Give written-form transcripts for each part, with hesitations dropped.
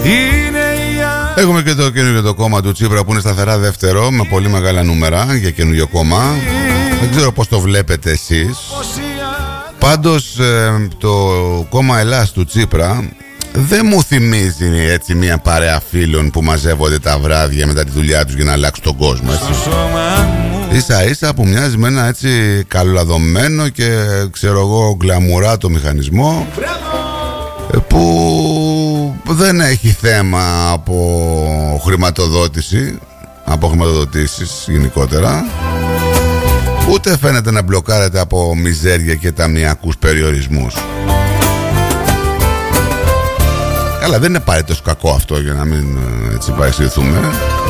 Έχουμε και το καινούργιο το κόμμα του Τσίπρα που είναι σταθερά δεύτερο με πολύ μεγάλα νούμερα για καινούργιο κόμμα. Δεν ξέρω πώς το βλέπετε εσείς. Πάντως το κόμμα Ελλάς του Τσίπρα δεν μου θυμίζει έτσι μια παρέα φίλων που μαζεύονται τα βράδια μετά τη δουλειά τους για να αλλάξουν τον κόσμο, έτσι. Ίσα ίσα που μοιάζει με ένα έτσι καλολαδωμένο και ξέρω εγώ γκλαμουράτο μηχανισμό που δεν έχει θέμα από χρηματοδότηση, από χρηματοδοτήσεις γενικότερα, ούτε φαίνεται να μπλοκάρεται από μιζέρια και ταμιακούς περιορισμούς. Καλά, δεν είναι απαραίτητος κακό αυτό, για να μην έτσι παρεξηγηθούμε,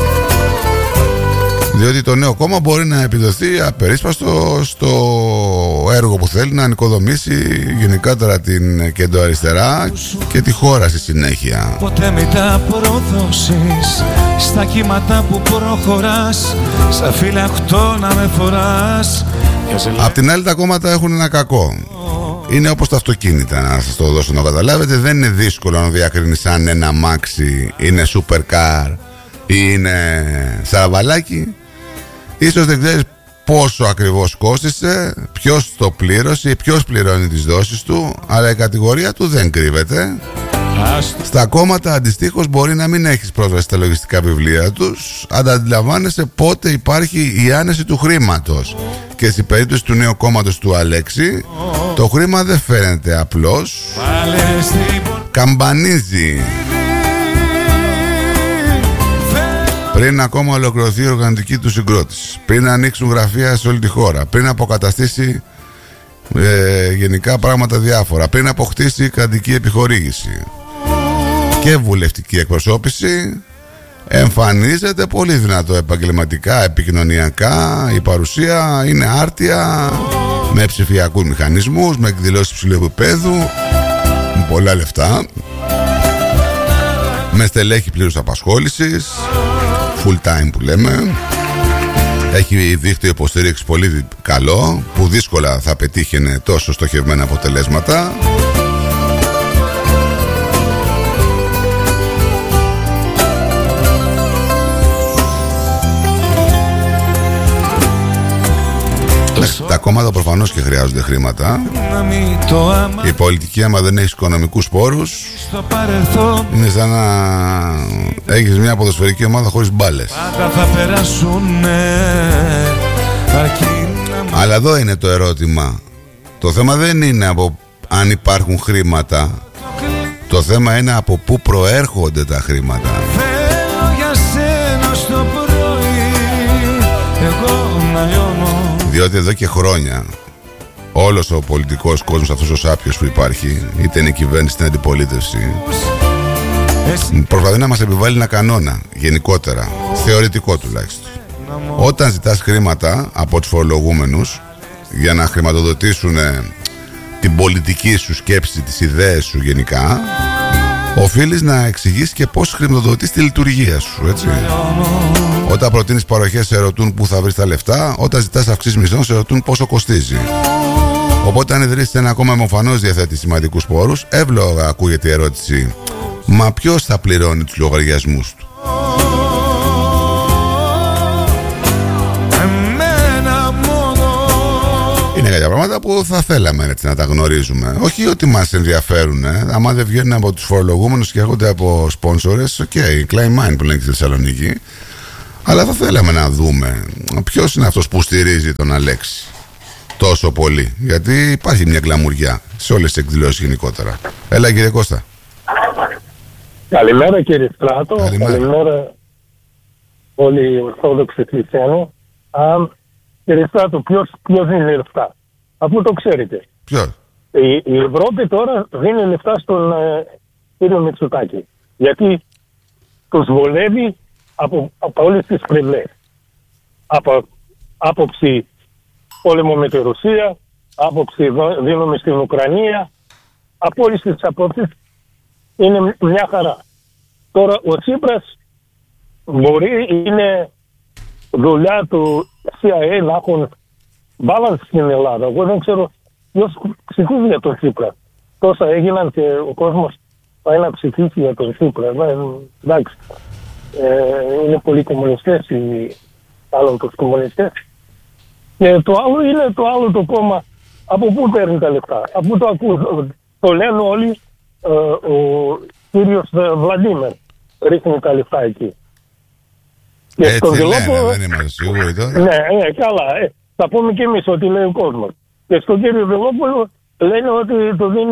διότι το νέο κόμμα μπορεί να επιδοθεί απερίσπαστο στο έργο που θέλει να ανοικοδομήσει γενικότερα την κεντροαριστερά και τη χώρα στη συνέχεια. Ποτέ μην τα προδώσεις στα κύματα που προχωράς, σαν φυλαχτό να με φοράς. Απ' την άλλη τα κόμματα έχουν ένα κακό. Είναι όπως τα αυτοκίνητα, να σας το δώσω να καταλάβετε. Δεν είναι δύσκολο να διακρίνεις αν ένα αμάξι είναι supercar ή είναι σαραβαλάκι. Ίσως δεν ξέρεις πόσο ακριβώς κόστισε, ποιος το πλήρωσε ή ποιος πληρώνει τις δόσεις του, αλλά η κατηγορία του δεν κρύβεται. Στα κόμματα αντιστοίχως μπορεί να μην έχεις πρόσβαση στα λογιστικά βιβλία τους, αλλά αντιλαμβάνεσαι πότε υπάρχει η άνεση του χρήματος. Και στην περίπτωση του νέου κόμματος του Αλέξη, το χρήμα δεν φαίνεται απλώς, καμπανίζει. Πριν ακόμα ολοκληρωθεί η οργανωτική του συγκρότηση, πριν ανοίξουν γραφεία σε όλη τη χώρα, πριν αποκαταστήσει γενικά πράγματα διάφορα, πριν αποκτήσει κρατική επιχορήγηση και βουλευτική εκπροσώπηση, εμφανίζεται πολύ δυνατό επαγγελματικά, επικοινωνιακά. Η παρουσία είναι άρτια, με ψηφιακούς μηχανισμούς, με εκδηλώσεις υψηλού επίπεδου, με πολλά λεφτά, με στελέχη πλήρους απασχόλησης, full time που λέμε. Έχει δίκτυο υποστήριξη πολύ καλό, που δύσκολα θα πετύχαινε τόσο στοχευμένα αποτελέσματα. Τα κόμματα προφανώς και χρειάζονται χρήματα. Η πολιτική, άμα δεν έχεις οικονομικούς πόρους, είναι σαν να έχεις μια ποδοσφαιρική ομάδα χωρίς μπάλες. Αλλά εδώ είναι το ερώτημα. Το θέμα δεν είναι από αν υπάρχουν χρήματα. Το θέμα είναι από πού προέρχονται τα χρήματα. Διότι εδώ και χρόνια όλος ο πολιτικός κόσμος, αυτός ο σάπιος που υπάρχει, είτε είναι η κυβέρνηση είτε είναι αντιπολίτευση, προσπαθεί να μας επιβάλλει ένα κανόνα γενικότερα, θεωρητικό τουλάχιστον. Όταν ζητάς χρήματα από τους φορολογούμενους για να χρηματοδοτήσουν την πολιτική σου σκέψη, τις ιδέες σου γενικά, οφείλεις να εξηγείς και πώς χρηματοδοτείς τη λειτουργία σου, έτσι. Όταν προτείνεις παροχές, σε ρωτούν πού θα βρεις τα λεφτά. Όταν ζητάς αυξήσεις μισθών, σε ρωτούν πόσο κοστίζει. Οπότε αν ιδρύσεις ένα κόμμα εμφανώς διαθέτει σημαντικούς πόρους, εύλογα ακούγεται η ερώτηση: μα ποιος θα πληρώνει τους λογαριασμούς του? Είναι κάποια πράγματα που θα θέλαμε, έτσι, να τα γνωρίζουμε. Όχι ότι μας ενδιαφέρουν. Άμα δεν βγαίνουν από τους φορολογούμενους και έρχονται από σπόνσορες, Klein Mind που λένε στη Θεσσαλονίκη. Αλλά θα θέλαμε να δούμε ποιος είναι αυτός που στηρίζει τον Αλέξη τόσο πολύ. Γιατί υπάρχει μια γκλαμουριά σε όλες τις εκδηλώσεις γενικότερα. Έλα κύριε Κώστα. Καλημέρα κύριε Στράτο. Καλημέρα όλοι οι Ορθόδοξοι Χριστιανοί. Κύριε Στράτο, ποιος δίνει λεφτά? Αφού το ξέρετε. Ποιος? Η Ευρώπη τώρα δίνει λεφτά στον κύριο Μητσοτάκη. Γιατί τους βολεύει από όλες τις πλευρές. Από άποψη πόλεμο με τη Ρωσία, άποψη δίνουμε στην Ουκρανία, από όλες τις απόψεις είναι μια χαρά. Τώρα ο Τσίπρας μπορεί, είναι δουλειά του CIA να έχουν balance στην Ελλάδα. Εγώ δεν ξέρω ποιος ψηφίζει για τον Τσίπρα. Τόσα έγιναν και ο κόσμος πάει να ψηφίσει για τον Τσίπρα. Εντάξει. Είναι πολλοί κομμουνιστές, άλλων τους κομμουνιστές. Και το άλλο είναι το κόμμα. Από πού παίρνει τα λεφτά? Από το ακούς. Το λένε όλοι, ο κύριος Βλαντίμερ ρίχνει τα λεφτά εκεί. Και έτσι λένε, δεν είμαστε σίγουροι τώρα. Ναι, καλά. Θα πούμε και εμείς ότι λέει ο κόσμος. Και στον κύριο Βελόπουλο λένε ότι το δίνει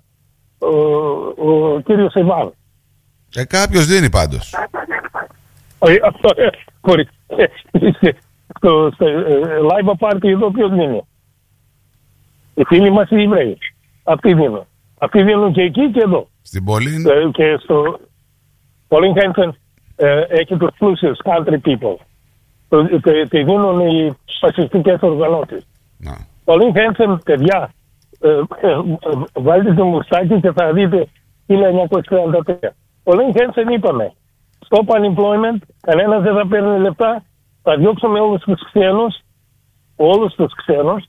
ο κύριος Ιβάν. Κάποιος δίνει πάντως. Αυτό χωρίς. Στο Λάιβα Πάρτι εδώ ποιος δίνει? Οι φίλοι μας οι Εβραίοι. Αυτοί δίνουν. Αυτοί δίνουν και εκεί και εδώ. Στην Πολύν. Και στο Πολύν Χένσεν έχει τους πλούσιους country people. Τη δίνουν οι φασιστικές οργανώσεις. Πολύν Χένσεν, παιδιά, βάλτε το μουστάκι και θα δείτε 1933. Πολύν Χένσεν είπαμε, stop unemployment, κανένας δεν θα παίρνει λεφτά, θα διώξουμε όλους τους ξένους,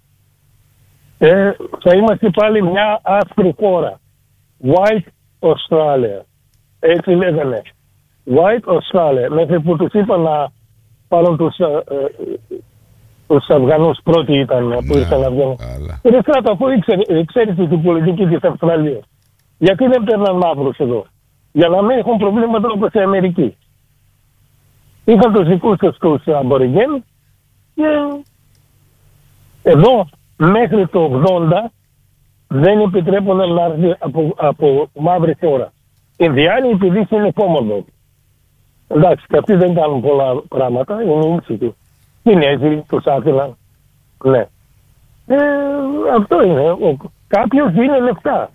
θα είμαστε πάλι μια άσπρη χώρα. White Australia. Έτσι λέγανε. White Australia. Μέχρι που τους είπαν να πάρουν τους Αφγανούς πρώτοι ήταν που ήρθαν να βγαίνουν. Κύριε Στράτο, αφού ξέρεις την πολιτική της Αυστραλίας, γιατί δεν παίρναν μαύρους εδώ? Για να μην έχουν προβλήματα όπως η Αμερική. Είχαν τους δικούς τους αμποριγέν και εδώ μέχρι το 80 δεν επιτρέπουν να έρθει από μαύρη χώρα. Ινδιάνοι επειδή είναι κόμμοντο. Εντάξει, και αυτοί δεν κάνουν πολλά πράγματα, είναι ήσυχοι. Κινέζοι τους άφηναν. Ναι. Αυτό είναι. Κάποιος δίνει λεφτά.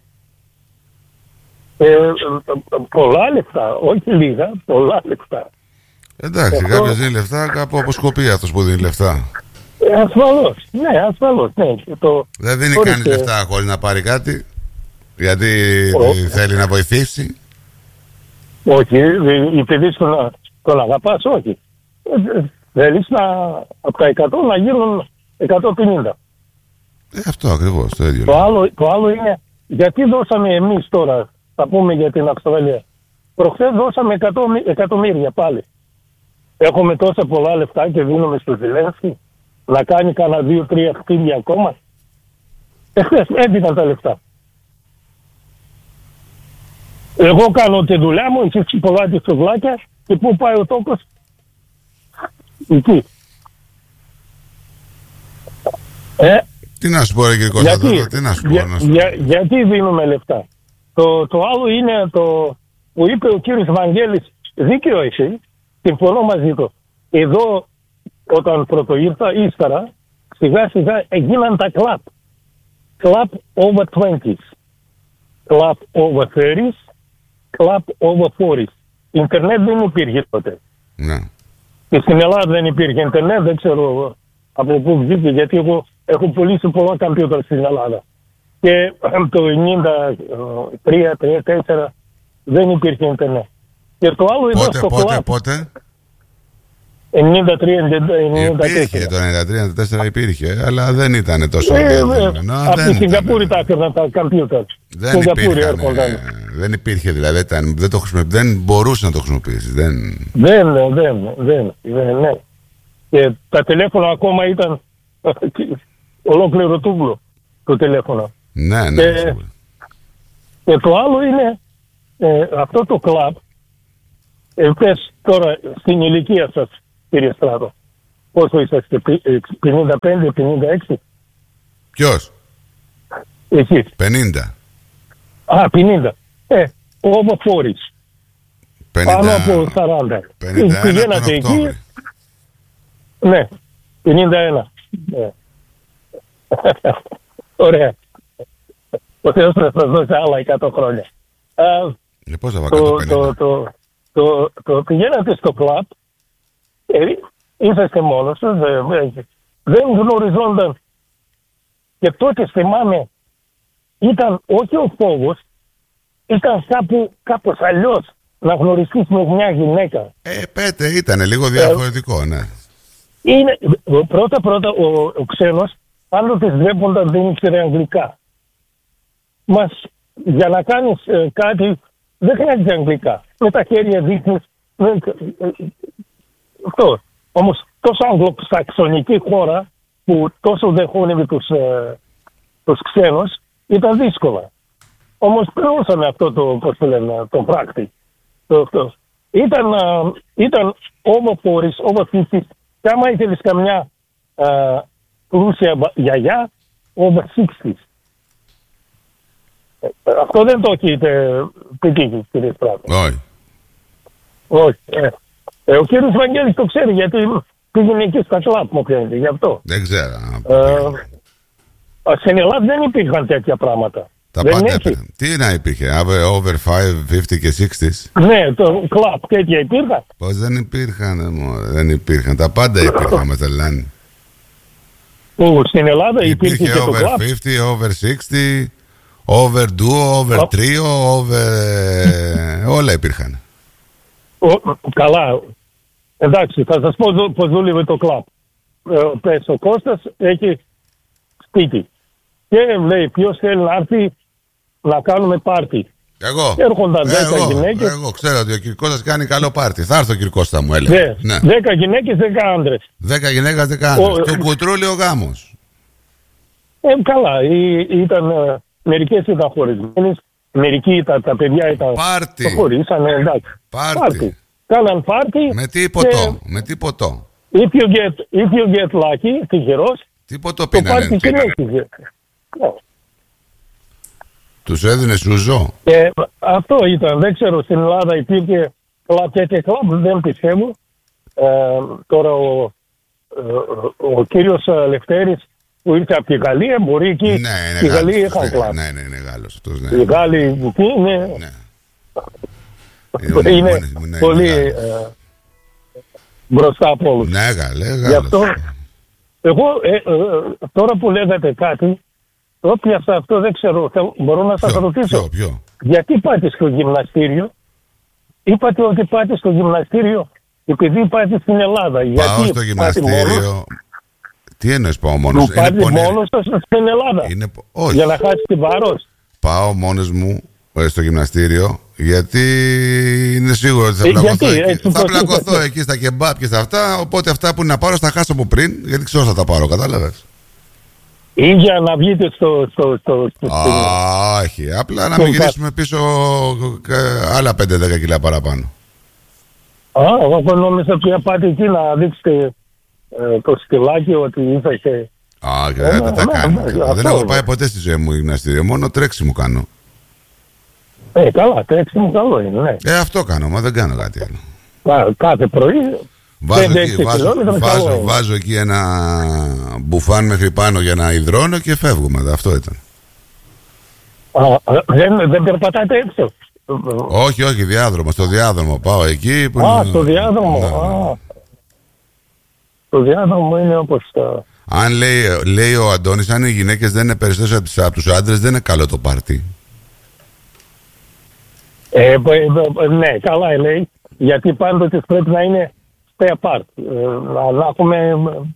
Πολλά λεφτά, όχι λίγα, πολλά λεφτά. Εντάξει, κάποιος δίνει λεφτά, κάπου αποσκοπεί αυτός που δίνει λεφτά. Ασφαλώς, ναι, ασφαλώς. Ναι. Δεν δίνει κανείς λεφτά χωρίς να πάρει κάτι, γιατί θέλει να βοηθήσει. Όχι, επειδή τον αγαπάς, όχι. Θέλεις από τα 100 να γίνουν 150. Αυτό ακριβώς, το ίδιο. Το άλλο είναι, γιατί δώσαμε εμείς τώρα, θα πούμε για την Αυστραλία. Προχθές δώσαμε 100 εκατομμύρια πάλι. Έχουμε τόσα πολλά λεφτά και δίνουμε στο Ζελένσκι να κάνει κάνα 2-3 κτίρια ακόμα. Εχθές έδιναν τα λεφτά. Εγώ κάνω τη δουλειά μου, εσείς ξυπολάτε σουβλάκια και πού πάει ο τόκος? Εκεί. Τι να σου πω ρε κύριε Κωνσταντίνο, τι να σου πω? Γιατί δίνουμε λεφτά? Το άλλο είναι το που είπε ο κύριος Βαγγέλης, δίκαιο εσύ, συμφωνώ μαζί του. Εδώ όταν πρώτο ήρθα, ύστερα, σιγά σιγά έγιναν τα κλαπ. Club over 20s, club over 30s, club over 40s. Ιντερνετ δεν υπήρχε τότε. Ναι. Και στην Ελλάδα δεν υπήρχε ιντερνετ, δεν ξέρω από πού βγήκε, γιατί εγώ έχω πουλήσει πολλά κομπιούτερ στην Ελλάδα. Και το 93-94 δεν υπήρχε ιντερνετ. Και το άλλο είναι στο κλαπ. Πότε? 93-94. Υπήρχε, το 93-94 υπήρχε, αλλά δεν ήταν τόσο από τη Σιγκαπούρη τα έκαναν τα κομπιούτερ. Δεν υπήρχε, δηλαδή δεν μπορούσε να το χρησιμοποιήσει. Ναι. Και τα τηλέφωνα ακόμα ήταν ολόκληρο τούβλο το τηλέφωνο. Ναι. Και το άλλο είναι αυτό το κλαμπ. Πες τώρα στην ηλικία σας, κύριε Στράτο, πόσο είσαστε, 55-56? Ποιος? Εσείς. 50. 50. Over 40s. 50, πάνω από 40. 51 πηγαίνατε εκεί. Ναι, 51. Ναι. Ωραία. Ο Θεός θα σας δώσει άλλα 100 χρόνια. Πώς θα βακάτω 50? Το πηγαίνατε στο κλαμπ, είσαστε μόνος σας, δεν γνωριζόνταν. Και τότε θυμάμαι, ήταν όχι ο φόβος, ήταν κάπως αλλιώς να γνωριστείς με μια γυναίκα. Πέτε, ήταν λίγο διαφορετικό, ναι. Είναι, πρώτα ο ξένος πάντοτε βλέπονταν δεν ήξερε αγγλικά. Μας για να κάνεις κάτι δεν χρειάζεται αγγλικά. Με τα χέρια δείχνεις. Αυτό. Όμως τόσο αγγλοσαξονική χώρα που τόσο δεχόνευε τους ξένους ήταν δύσκολα. Όμως πληρώσαμε αυτό το πράκτη. Ήταν over 40s, over 50s. Και άμα ήθελες καμιά πλούσια γιαγιά, over 60s. Αυτό δεν το έχετε πετύχει, κύριε Στράτο. Όχι. Όχι. Ο κύριος Βαγγέλης το ξέρει, γιατί πήγαινε εκεί στα κλαπ, μου φαίνεται, γι' αυτό. Δεν ξέρω. Στην Ελλάδα δεν υπήρχαν τέτοια πράγματα. Τα δεν πάντα έχει. έπαιρνε. Τι να υπήρχε, over 5, 50 και 60s. Ναι, το κλαπ τέτοια υπήρχαν. Πώς δεν υπήρχαν, δεν υπήρχαν. Τα πάντα υπήρχαν με τελάνη. Στην Ελλάδα υπήρχε και το over κλαπ. 50, over 60, over duo, over trio, over... όλα υπήρχαν. Καλά. Εντάξει, θα σας πω πώς δούλευε το κλαπ. Πες, ο Κώστας έχει σπίτι. Και λέει ποιος θέλει να έρθει να κάνουμε πάρτι. Εγώ. Έρχονταν 10 γυναίκες. Εγώ ξέρω ότι ο Κυρκώστας κάνει καλό πάρτι. Θα έρθει ο Κυρκώστα μου, έλεγε. Ναι. 10 γυναίκες, 10 άντρες. 10 γυναίκες, 10 άντρες. Το κουτρούλι ο γάμος. Καλά. Ήταν, μερικές ήταν χωρισμένες. Μερικοί τα παιδιά ήταν. Πάρτι. Το χωρίσανε, εντάξει. Πάρτι. Κάναν πάρτι. Με τι ποτό. Με τι ποτό. If you get lucky, τυχερός. Τι ποτό Το πίνανε. πάρτι συνέχιζε. Τους έδινε σουζό. Αυτό ήταν. Δεν ξέρω, στην Ελλάδα υπήρχε κλαμπ, τέτοια κλαμπ, δεν πιστεύω. Τώρα ο κύριος Λευτέρης που ήρθε από τη Γαλλία, μπορεί εκεί η Γαλλία είχαν κλαμπ. Ναι, είναι Γάλλος αυτός, ναι. Οι Γάλλοι είναι πολύ μπροστά από όλους. Ναι, Γάλλος. Γι' αυτό, εγώ τώρα που λέγατε κάτι, όποια αυτό δεν ξέρω, μπορώ να σας ρωτήσω. Ποιο? Γιατί πάτε στο γυμναστήριο? Είπατε ότι πάτε στο γυμναστήριο επειδή πάτε στην Ελλάδα. Πάω στο γυμναστήριο. Τι εννοείς πάω μόνος? Πάτε μόνος στην Ελλάδα. Όχι. Για να χάσει τη βάρος. Πάω μόνος μου στο γυμναστήριο γιατί είναι σίγουρο ότι θα πλακωθώ εκεί στα κεμπάπ και στα αυτά. Οπότε αυτά που είναι να πάρω θα χάσω από πριν, γιατί ξέρω θα τα πάρω, κατάλαβες. Ή για να βγείτε στο όχι, απλά να μην γυρίσουμε πίσω άλλα 5-10 κιλά παραπάνω. Εγώ νόμιζα ότι πάτε εκεί να δείξετε το στυλάκι ότι ήρθε. Δεν θα κάνω. Δεν έχω πάει ποτέ στη ζωή μου γυμναστήριο, μόνο τρέξιμο κάνω. Καλά, τρέξιμο καλό είναι, ναι. Αυτό κάνω, μα δεν κάνω κάτι άλλο. Κάθε πρωί. Βάζω εκεί ένα μπουφάν μέχρι πάνω για να υδρώνω και φεύγουμε. Αυτό ήταν. Δεν περπατάτε έξω? Όχι, διάδρομο. Στο διάδρομο πάω εκεί. Στο διάδρομο. Το διάδρομο είναι όπως τα... Αν λέει ο Αντώνης, αν οι γυναίκες δεν είναι περισσότερες από τους άντρες, δεν είναι καλό το πάρτι. Ναι, καλά λέει. Γιατί πάντοτε πρέπει να είναι spare part. Να έχουμε...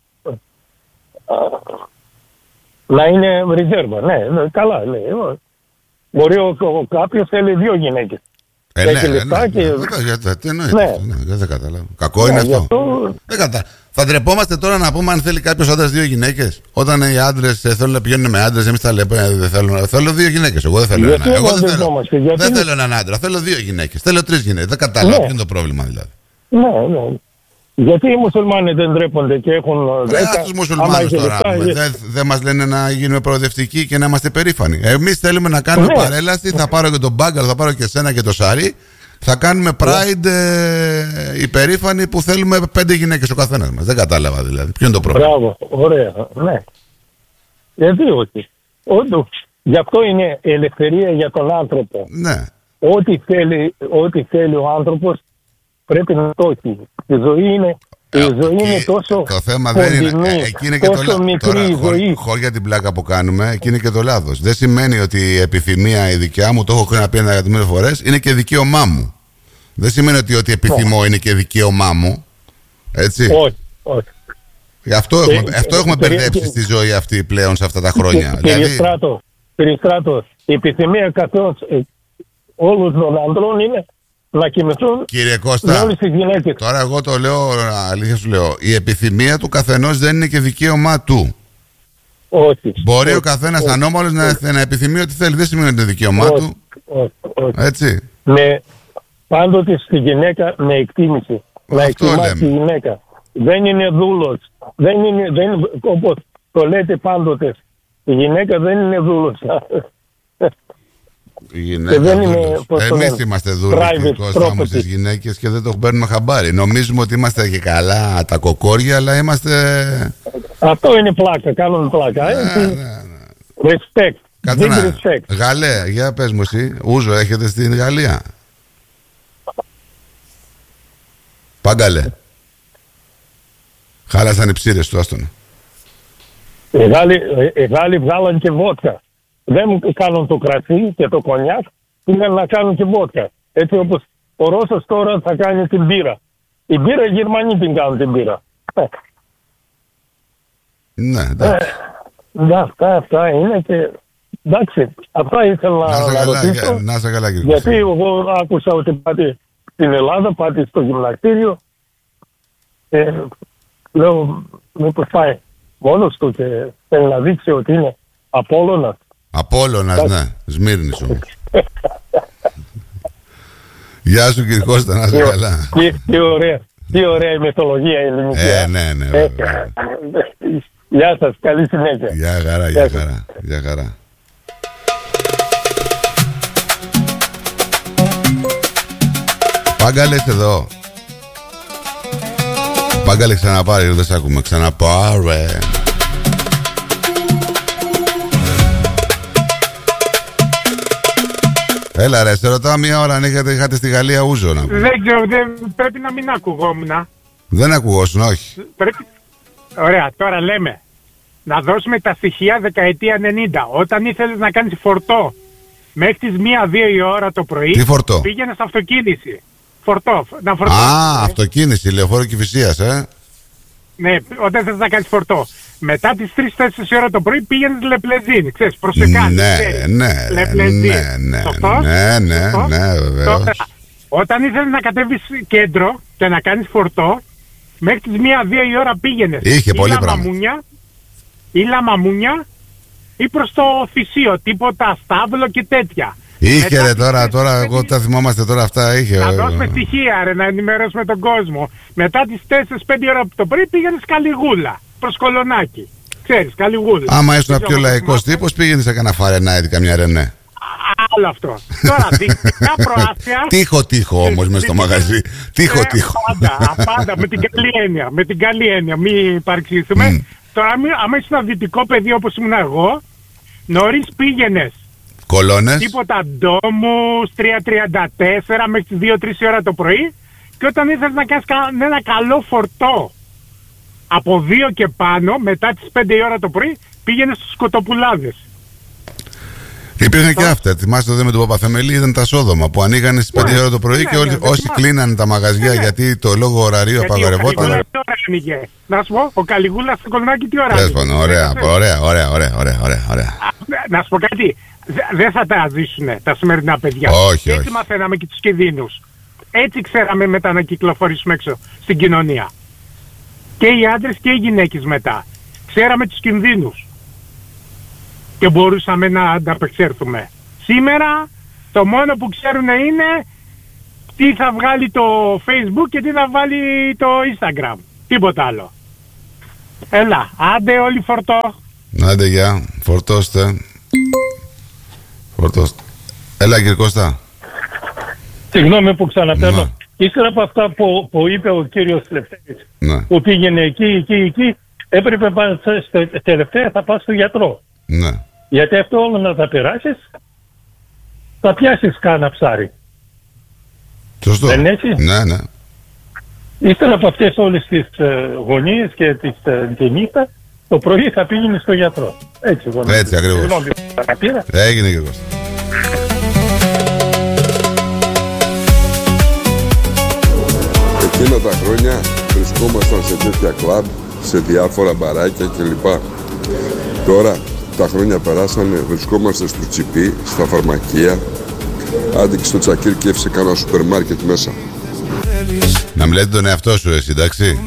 να είναι reserve. Ναι, καλά λέει. Μπορεί κάποιος θέλει 2 γυναίκες. Έχει λεφτά και... Τι εννοείται? Δεν καταλάβω. Κακό είναι αυτό. Θα ντρεπόμαστε τώρα να πούμε αν θέλει κάποιος άντρας 2 γυναίκες? Όταν οι άντρες θέλουν να πηγαίνουν με άντρες, εμείς θα λέμε δεν θέλουν. Θέλω 2 γυναίκες. Εγώ δεν θέλω ένα. Δεν θέλω έναν άντρα. Θέλω 2 γυναίκες. Θέλω 3 γυναίκες. Δεν καταλάβω ποιο είναι το πρόβλημα δηλαδή. Ναι. Γιατί οι μουσουλμάνοι δεν ντρέπονται και έχουν 10? Τους μουσουλμάνους τώρα δεν μας λένε να γίνουμε προοδευτικοί και να είμαστε περήφανοι. Εμείς θέλουμε να κάνουμε παρέλαση. Θα πάρω και τον Μπάγκαλ, θα πάρω και εσένα και το Σαρί. Θα κάνουμε Pride υπερήφανοι που θέλουμε 5 γυναίκες ο καθένας μας. Δεν κατάλαβα δηλαδή. Ποιο είναι το πρόβλημα? Μπράβο, ωραία. Ναι. Γιατί όχι? Όντως, γι' αυτό είναι ελευθερία για τον άνθρωπο. Ναι. Ό,τι θέλει ο άνθρωπος πρέπει να το έχει. Η ζωή είναι τόσο το θέμα δεν είναι. Εκεί είναι και τόσο μικρή η ζωή. Χωρίς για την πλάκα που κάνουμε, εκεί είναι και το λάθος. Δεν σημαίνει ότι η επιθυμία η δικιά μου, το έχω ξαναπεί 1.000 φορές, είναι και δικαίωμά μου. Δεν σημαίνει ότι ό,τι επιθυμώ είναι και δικαίωμά μου. Έτσι. Όχι. Αυτό έχουμε μπερδέψει στη ζωή αυτή πλέον σε αυτά τα χρόνια. Κύριε Στράτο, η επιθυμία καθώς όλων των ανδρών είναι να κοιμηθούν. Κύριε Κώστα, όλες τις γυναίκες. Τώρα εγώ το λέω, αλήθεια σου λέω, η επιθυμία του καθενός δεν είναι και δικαίωμά του. Όχι. Μπορεί ο καθένας ανώμαλος να επιθυμεί ό,τι θέλει, δεν σημαίνει ότι είναι δικαίωμά του. Όχι. Έτσι. Πάντοτε στη γυναίκα με εκτίμηση. Να εκτιμά τη γυναίκα. Δεν είναι δούλος. Όπως το λέτε πάντοτε, η γυναίκα δεν είναι δούλος. Η γυναίκα εμείς είμαστε δούλοι όμως τις γυναίκες και δεν το παίρνουμε χαμπάρι. Νομίζουμε ότι είμαστε και καλά τα κοκόρια, αλλά είμαστε... Αυτό είναι πλάκα, κάνουν πλάκα. Respect. Κάτσε Γαλλέ, για πες μου εσύ, ούζο έχετε στην Γαλλία? Πάγκαλε. Χάλασαν οι ψήρες του, άστονα. Οι Γάλλοι βγάλαν και βότκα. Δεν κάνουν το κρασί και το κονιάκ, πήγαν να κάνουν και βότκα. Έτσι όπως ο Ρώσος τώρα θα κάνει την μπύρα. Η μπύρα οι Γερμανοί την κάνουν την μπύρα. Ναι, εντάξει. Αυτά είναι και... Εντάξει, αυτά ήθελα να ρωτήσω. Να είσαι καλά, κύριε. Γιατί εγώ άκουσα ότι πάτε στην Ελλάδα, πάτε στο γυμναστήριο. Λέω, μήπως πάει μόνος του και θέλει να δείξει ότι είναι Απόλλωνας. Απόλλωνας, ναι. Σμύρνης όμως. Γεια σου, κύριε Κώστα, να είσαι καλά. Τι ωραία η μυθολογία ελληνική. Ναι. Γεια σας, καλή συνέχεια. Γεια χαρά. Πάγκαλε εδώ. Πάγκαλε, ξαναπάρε, δεν σ' ακούμε. Ξαναπάρε. Έλα ρε, σε ρωτάω μια ώρα αν είχατε στη Γαλλία ούζο να πούμε. Δεν ξέρω, πρέπει να μην ακουγόμουν. Δεν ακουγόσουν, όχι. Ωραία, τώρα λέμε να δώσουμε τα στοιχεία δεκαετία 90. Όταν ήθελες να κάνεις φορτό μέχρι τις 1-2 η ώρα το πρωί. Τι φορτό? Πήγαινες αυτοκίνηση. Φορτό, να φορτώσεις. Αυτοκίνηση, λεωφόρο Κηφισίας, Ναι, όταν θες να κάνεις φορτό. Μετά τις 3-4 ώρα το πρωί πήγαινες Λεπλεζίν, ξέρεις, προσεκάνεις. Ναι, βεβαίως. Όταν ήθελες να κατέβεις κέντρο και να κάνεις φορτό, μέχρι τις 1-2 η ώρα πήγαινες. Είχε πολύ πράγμα. Ή Λαμαμούνια ή προς το Θησίο, τίποτα Στάβλο και τέτοια. Είχε ρε τώρα εγώ τα θυμόμαστε τώρα αυτά, είχε. Να δώσουμε στοιχεία ρε, να ενημερώσουμε τον κόσμο. Μετά τις 4-5 ώρα το πρωί πήγαινες Καλιγούλα, προς Κολονάκι. Ξέρεις, Καλιγούλα. Άμα ήσουν πιο λαϊκός τύπος, πήγαινες σε κανένα Φαρενάιτ, καμιά Ρενέ. Άλλο αυτό. Τώρα, δυτικά προάστια. Τείχο όμως μες στο μαγαζί. Τείχο. Πάντα, με την καλή έννοια, μην παρεξηγηθούμε. Τώρα, άμα είσαι ένα δυτικό παιδί όπως ήμουν εγώ, νωρίς πήγαινες. Κολόνες. Τίποτα ντόμους, 3:34 μέχρι τις 2-3 ώρα το πρωί. Και όταν ήθελες να κάνεις ένα καλό φορτό από 2 και πάνω, μετά τις 5 ώρα το πρωί, πήγαινες στους Κοτοπουλάδες. Υπήρχαν και αυτά. Θυμάστε εδώ με τον Παπαθεμελή, ήταν τα Σόδομα που ανοίγανε στις 5 ώρα το πρωί και όσοι κλείνανε τα μαγαζιά γιατί το λόγο ωραρίου απαγορευόταν. Τι ώρα άνοιγε? Να σου πω, ο Καλιγούλας στο Κολονάκι τι ώρα άνοιγε? Ωραία. Να σου πω κάτι. Δεν θα τα ζήσουνε τα σημερινά παιδιά. Όχι. Έτσι μαθαίναμε και τους κινδύνους. Έτσι ξέραμε μετά να κυκλοφορήσουμε έξω στην κοινωνία. Και οι άντρες και οι γυναίκες μετά. Ξέραμε τους κινδύνους. Και μπορούσαμε να ανταπεξέλθουμε. Σήμερα το μόνο που ξέρουν είναι τι θα βγάλει το Facebook και τι θα βάλει το Instagram. Τίποτα άλλο. Έλα, άντε όλοι φορτώ. Άντε γεια, φορτώστε. Έλα κύριε Κώστα. Συγγνώμη που ξαναπαίρνω. Ύστερα από αυτά που είπε ο κύριος Λευτέρης, που πήγαινε εκεί, έπρεπε τελευταία θα πας στο γιατρό. Ναι. Γιατί αυτό όλο να τα περάσεις, θα πιάσεις κάνα ψάρι. Σωστό. Δεν έτσι? Ναι. Ύστερα από αυτές όλες τις γωνίες και τη νύχτα, το πρωί θα πήγαινε στο γιατρό. Έτσι ακριβώς. Έγινε και εγώ. Εκείνα τα χρόνια βρισκόμασταν σε τέτοια κλαμπ, σε διάφορα μπαράκια κλπ. Τώρα Τα χρόνια περάσανε, βρισκόμαστε στο τσιπί, στα φαρμακεία, άντε και στο Τσακίρ και σε κάνα σούπερ μάρκετ μέσα. Να μιλάτε τον εαυτό σου εσύ, εντάξει.